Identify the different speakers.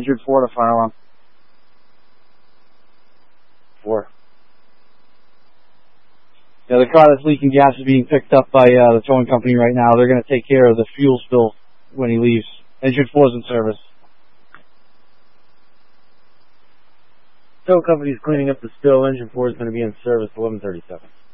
Speaker 1: Injured 4 to fire alarm.
Speaker 2: 4.
Speaker 1: Yeah, the car that's leaking gas is being picked up by the towing company right now. They're going to take care of the fuel spill when he leaves. Injured 4's in service.
Speaker 2: Tow company's cleaning up the spill. Engine 4 is going to be in service 11:37.